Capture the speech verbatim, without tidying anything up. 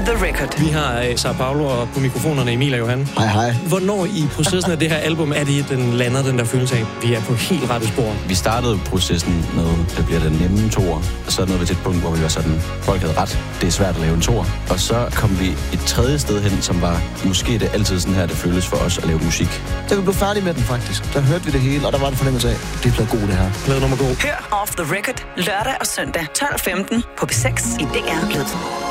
the record. Vi har uh, Sao Paulo og på mikrofonerne Emil og Johan. Hej, hej. Hvornår i processen af det her album er det, den lander den der følelse af, vi er på helt rette spor? Vi startede processen med, det bliver den nemme toer, og så nåede vi til et punkt, hvor vi var sådan, folk havde ret, det er svært at lave en toer. Og så kom vi et tredje sted hen, som var, måske det altid sådan her, det føles for os at lave musik. Da vi blev færdige med den faktisk, der hørte vi det hele, og der var en fornemmelse af, det blev god det her. Plade nummer god. Hør Off the Record lørdag og søndag tolv femten på P seks i D R Lyd.